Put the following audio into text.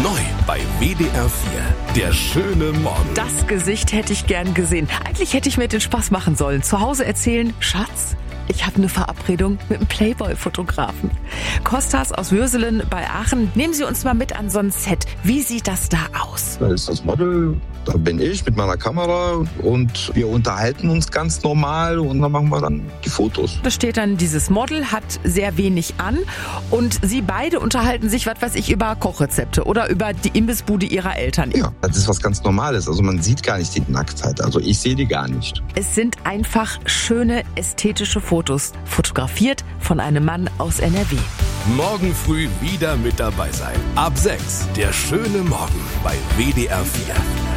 Neu bei WDR 4. Der schöne Morgen. Das Gesicht hätte ich gern gesehen. Eigentlich hätte ich mir den Spaß machen sollen. Zu Hause erzählen, Schatz, ich habe eine Verabredung mit einem Playboy-Fotografen. Kostas aus Würselen bei Aachen. Nehmen Sie uns mal mit an so ein Set. Wie sieht das da aus? Da ist das Model, da bin ich mit meiner Kamera und wir unterhalten uns ganz normal und dann machen wir dann die Fotos. Da steht dann, dieses Model hat sehr wenig an und Sie beide unterhalten sich, was weiß ich, über Kochrezepte oder über die Imbissbude Ihrer Eltern. Ja, das ist was ganz Normales. Also man sieht gar nicht die Nacktheit. Also ich sehe die gar nicht. Es sind einfach schöne, ästhetische Fotos, fotografiert von einem Mann aus NRW. Morgen früh wieder mit dabei sein. Ab 6. Der schöne Morgen bei WDR 4.